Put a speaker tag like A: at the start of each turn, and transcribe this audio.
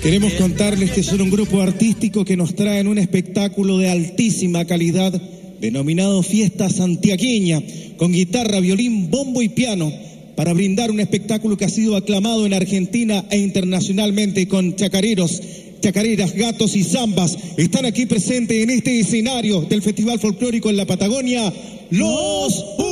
A: Queremos contarles que son un grupo artístico que nos traen un espectáculo de altísima calidad denominado Fiesta Santiagueña, con guitarra, violín, bombo y piano, para brindar un espectáculo que ha sido aclamado en Argentina e internacionalmente con chacareros, chacareras, gatos y zambas. Están aquí presentes en este escenario del Festival Folclórico en la Patagonia, Los